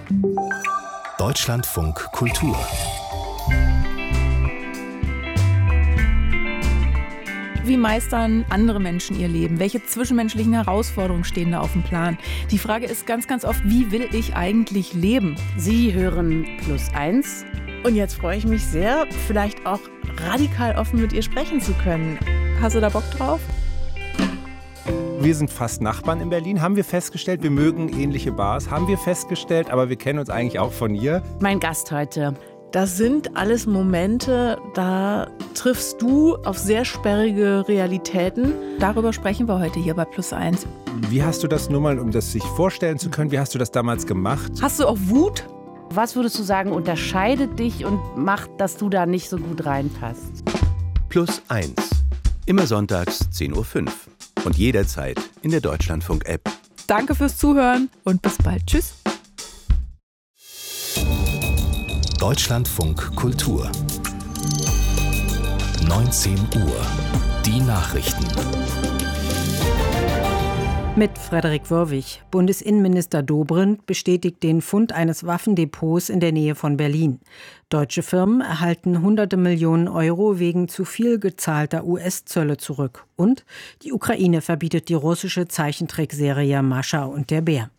Deutschlandfunk Kultur. Wie meistern andere Menschen ihr Leben? Welche zwischenmenschlichen Herausforderungen stehen da auf dem Plan? Die Frage ist ganz, ganz oft, wie will ich eigentlich leben? Sie hören +1. Und jetzt freue ich mich sehr, vielleicht auch radikal offen mit ihr sprechen zu können. Hast du da Bock drauf? Wir sind fast Nachbarn in Berlin, haben wir festgestellt. Wir mögen ähnliche Bars, haben wir festgestellt, aber wir kennen uns eigentlich auch von hier. Mein Gast heute. Das sind alles Momente, da triffst du auf sehr sperrige Realitäten. Darüber sprechen wir heute hier bei +1. Wie hast du das nur mal, um das sich vorstellen zu können, wie hast du das damals gemacht? Hast du auch Wut? Was würdest du sagen, unterscheidet dich und macht, dass du da nicht so gut reinpasst? +1. Immer sonntags 10:05 Uhr. Und jederzeit in der Deutschlandfunk-App. Danke fürs Zuhören und bis bald. Tschüss. Deutschlandfunk Kultur. 19 Uhr. Die Nachrichten. Mit Frederik Wörwig. Bundesinnenminister Dobrindt bestätigt den Fund eines Waffendepots in der Nähe von Berlin. Deutsche Firmen erhalten hunderte Millionen Euro wegen zu viel gezahlter US-Zölle zurück. Und die Ukraine verbietet die russische Zeichentrickserie Mascha und der Bär.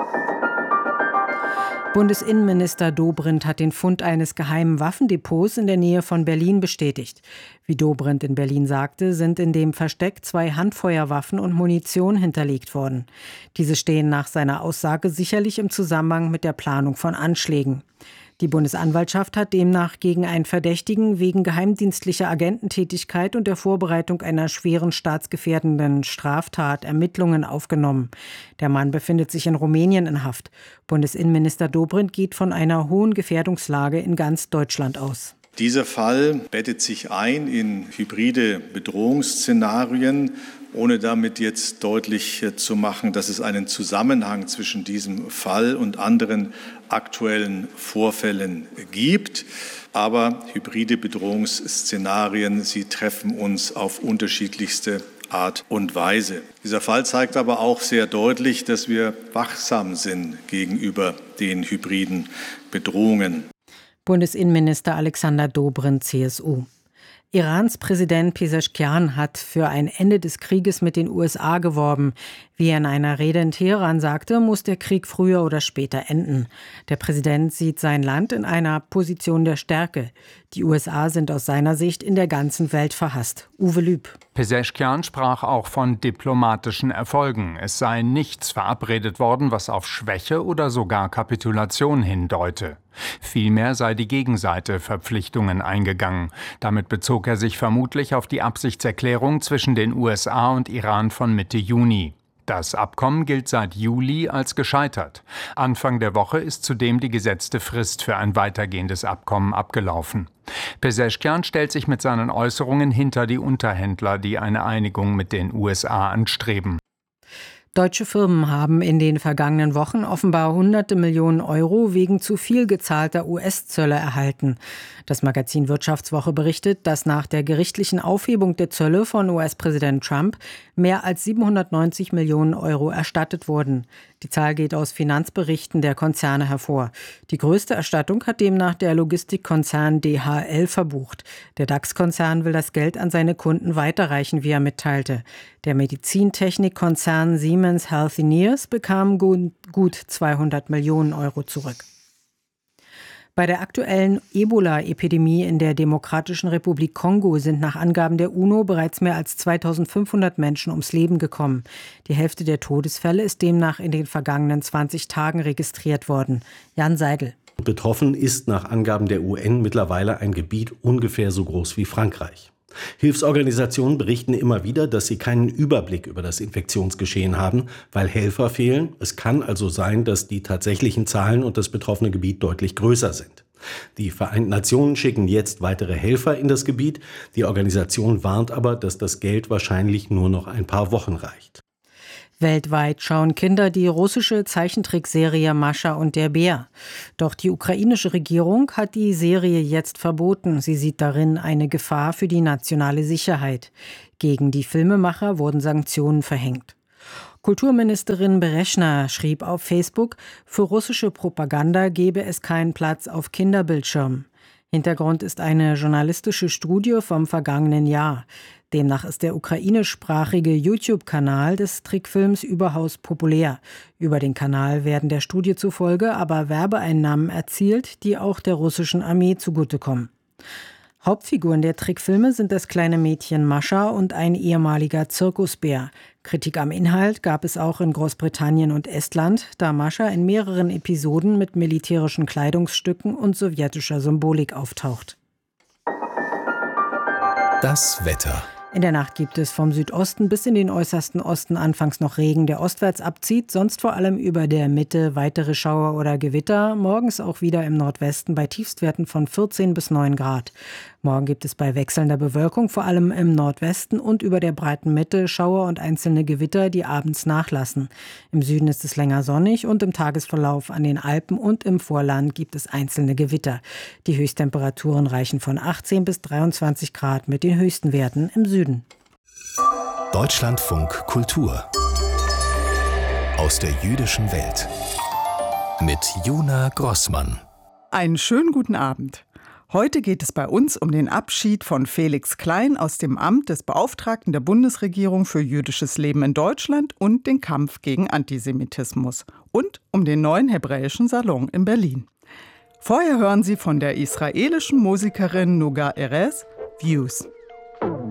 Bundesinnenminister Dobrindt hat den Fund eines geheimen Waffendepots in der Nähe von Berlin bestätigt. Wie Dobrindt in Berlin sagte, sind in dem Versteck 2 Handfeuerwaffen und Munition hinterlegt worden. Diese stehen nach seiner Aussage sicherlich im Zusammenhang mit der Planung von Anschlägen. Die Bundesanwaltschaft hat demnach gegen einen Verdächtigen wegen geheimdienstlicher Agententätigkeit und der Vorbereitung einer schweren staatsgefährdenden Straftat Ermittlungen aufgenommen. Der Mann befindet sich in Rumänien in Haft. Bundesinnenminister Dobrindt geht von einer hohen Gefährdungslage in ganz Deutschland aus. Dieser Fall bettet sich ein in hybride Bedrohungsszenarien, ohne damit jetzt deutlich zu machen, dass es einen Zusammenhang zwischen diesem Fall und anderen aktuellen Vorfällen gibt. Aber hybride Bedrohungsszenarien, sie treffen uns auf unterschiedlichste Art und Weise. Dieser Fall zeigt aber auch sehr deutlich, dass wir wachsam sind gegenüber den hybriden Bedrohungen. Bundesinnenminister Alexander Dobrindt, CSU. Irans Präsident Pezeshkian hat für ein Ende des Krieges mit den USA geworben. Wie er in einer Rede in Teheran sagte, muss der Krieg früher oder später enden. Der Präsident sieht sein Land in einer Position der Stärke. Die USA sind aus seiner Sicht in der ganzen Welt verhasst. Uwe Lüb. Pezeshkian sprach auch von diplomatischen Erfolgen. Es sei nichts verabredet worden, was auf Schwäche oder sogar Kapitulation hindeute. Vielmehr sei die Gegenseite Verpflichtungen eingegangen. Damit bezog er sich vermutlich auf die Absichtserklärung zwischen den USA und Iran von Mitte Juni. Das Abkommen gilt seit Juli als gescheitert. Anfang der Woche ist zudem die gesetzte Frist für ein weitergehendes Abkommen abgelaufen. Pezeshkian stellt sich mit seinen Äußerungen hinter die Unterhändler, die eine Einigung mit den USA anstreben. Deutsche Firmen haben in den vergangenen Wochen offenbar hunderte Millionen Euro wegen zu viel gezahlter US-Zölle erhalten. Das Magazin Wirtschaftswoche berichtet, dass nach der gerichtlichen Aufhebung der Zölle von US-Präsident Trump mehr als 790 Millionen Euro erstattet wurden. Die Zahl geht aus Finanzberichten der Konzerne hervor. Die größte Erstattung hat demnach der Logistikkonzern DHL verbucht. Der DAX-Konzern will das Geld an seine Kunden weiterreichen, wie er mitteilte. Der Medizintechnikkonzern Siemens Healthineers bekam gut 200 Millionen Euro zurück. Bei der aktuellen Ebola-Epidemie in der Demokratischen Republik Kongo sind nach Angaben der UNO bereits mehr als 2500 Menschen ums Leben gekommen. Die Hälfte der Todesfälle ist demnach in den vergangenen 20 Tagen registriert worden. Jan Seidel. Betroffen ist nach Angaben der UN mittlerweile ein Gebiet ungefähr so groß wie Frankreich. Hilfsorganisationen berichten immer wieder, dass sie keinen Überblick über das Infektionsgeschehen haben, weil Helfer fehlen. Es kann also sein, dass die tatsächlichen Zahlen und das betroffene Gebiet deutlich größer sind. Die Vereinten Nationen schicken jetzt weitere Helfer in das Gebiet. Die Organisation warnt aber, dass das Geld wahrscheinlich nur noch ein paar Wochen reicht. Weltweit schauen Kinder die russische Zeichentrickserie Mascha und der Bär. Doch die ukrainische Regierung hat die Serie jetzt verboten. Sie sieht darin eine Gefahr für die nationale Sicherheit. Gegen die Filmemacher wurden Sanktionen verhängt. Kulturministerin Berezhna schrieb auf Facebook, für russische Propaganda gebe es keinen Platz auf Kinderbildschirmen. Hintergrund ist eine journalistische Studie vom vergangenen Jahr. Demnach ist der ukrainischsprachige YouTube-Kanal des Trickfilms überaus populär. Über den Kanal werden der Studie zufolge aber Werbeeinnahmen erzielt, die auch der russischen Armee zugutekommen. Hauptfiguren der Trickfilme sind das kleine Mädchen Mascha und ein ehemaliger Zirkusbär. Kritik am Inhalt gab es auch in Großbritannien und Estland, da Mascha in mehreren Episoden mit militärischen Kleidungsstücken und sowjetischer Symbolik auftaucht. Das Wetter. In der Nacht gibt es vom Südosten bis in den äußersten Osten anfangs noch Regen, der ostwärts abzieht, sonst vor allem über der Mitte weitere Schauer oder Gewitter, morgens auch wieder im Nordwesten bei Tiefstwerten von 14 bis 9 Grad. Morgen gibt es bei wechselnder Bewölkung vor allem im Nordwesten und über der breiten Mitte Schauer und einzelne Gewitter, die abends nachlassen. Im Süden ist es länger sonnig und im Tagesverlauf an den Alpen und im Vorland gibt es einzelne Gewitter. Die Höchsttemperaturen reichen von 18 bis 23 Grad mit den höchsten Werten im Süden. Deutschlandfunk Kultur aus der jüdischen Welt mit Juna Grossmann. Einen schönen guten Abend. Heute geht es bei uns um den Abschied von Felix Klein aus dem Amt des Beauftragten der Bundesregierung für jüdisches Leben in Deutschland und den Kampf gegen Antisemitismus und um den neuen hebräischen Salon in Berlin. Vorher hören Sie von der israelischen Musikerin Noga Erez Views.